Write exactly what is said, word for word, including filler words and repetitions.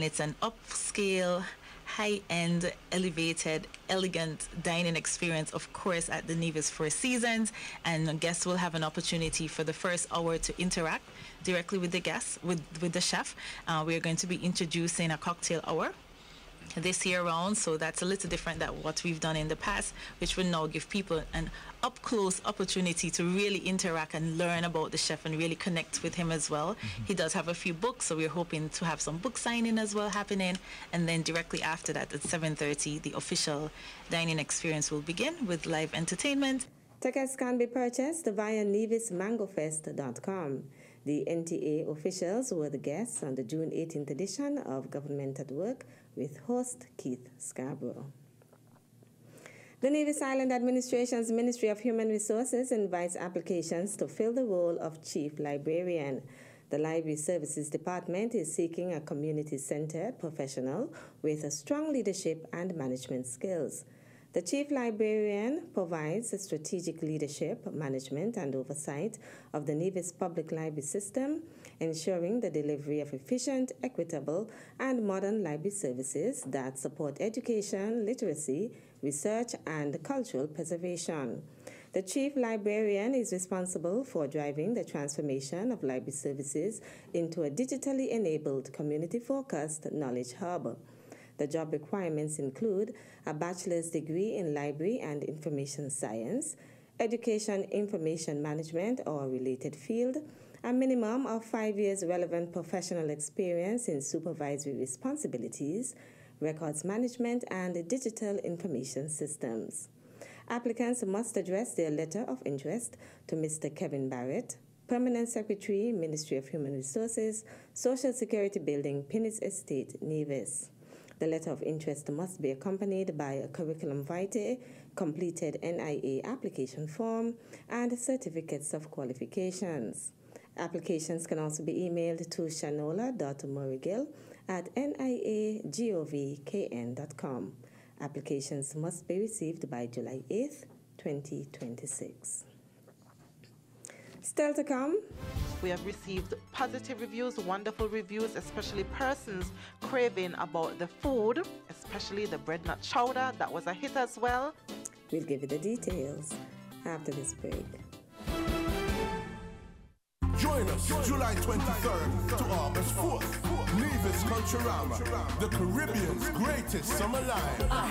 and it's an upscale, high-end, elevated, elegant dining experience, of course, at the Nevis Four Seasons. And guests will have an opportunity for the first hour to interact directly with the guests, with, with the chef. Uh, we're going to be introducing a cocktail hour this year round, so that's a little different than what we've done in the past, which will now give people an up-close opportunity to really interact and learn about the chef and really connect with him as well. Mm-hmm. He does have a few books, so we're hoping to have some book signing as well happening, and then directly after that at seven thirty the official dining experience will begin with live entertainment. Tickets can be purchased via nevis mango fest dot com. The N T A officials were the guests on the June eighteenth edition of Government at Work with host Keith Scarborough. The Nevis Island Administration's Ministry of Human Resources invites applications to fill the role of Chief Librarian. The Library Services Department is seeking a community-centered professional with a strong leadership and management skills. The Chief Librarian provides strategic leadership, management, and oversight of the Nevis Public Library System, ensuring the delivery of efficient, equitable, and modern library services that support education, literacy, research, and cultural preservation. The Chief Librarian is responsible for driving the transformation of library services into a digitally enabled, community-focused knowledge hub. The job requirements include a bachelor's degree in library and information science, education information management or related field, a minimum of five years relevant professional experience in supervisory responsibilities, records management, and digital information systems. Applicants must address their letter of interest to Mister Kevin Barrett, Permanent Secretary, Ministry of Human Resources, Social Security Building, Pinnis Estate, Nevis. The letter of interest must be accompanied by a curriculum vitae, completed N I A application form, and certificates of qualifications. Applications can also be emailed to shanola dot morigill at n i a govkn dot com. Applications must be received by July eighth, twenty twenty-six. Still to come, we have received positive reviews, wonderful reviews, especially persons craving about the food, especially the bread nut chowder. That was a hit as well. We'll give you the details after this break. Join us July twenty-third to August fourth. Nevis Culturama, the Caribbean's greatest summer live.